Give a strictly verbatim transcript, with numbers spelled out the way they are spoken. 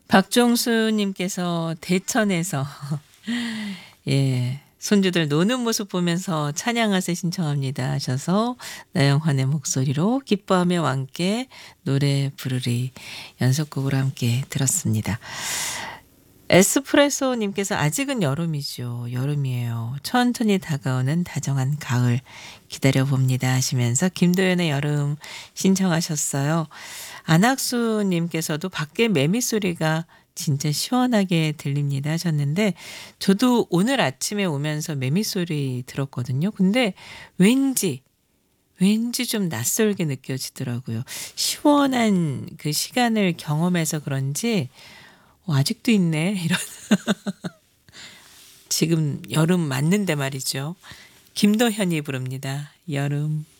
박종수님께서 대천에서 예 손주들 노는 모습 보면서 찬양하세 신청합니다 하셔서 나영환의 목소리로 기뻐하며 함께 노래 부르리 연속곡으로 함께 들었습니다. 에스프레소님께서 아직은 여름이죠. 여름이에요. 천천히 다가오는 다정한 가을 기다려봅니다 하시면서 김도연의 여름 신청하셨어요. 안학수님께서도 밖에 매미 소리가 진짜 시원하게 들립니다 하셨는데 저도 오늘 아침에 오면서 매미 소리 들었거든요. 근데 왠지 왠지 좀 낯설게 느껴지더라고요. 시원한 그 시간을 경험해서 그런지 어, 아직도 있네 이런 지금 여름 맞는데 말이죠. 김도현이 부릅니다. 여름.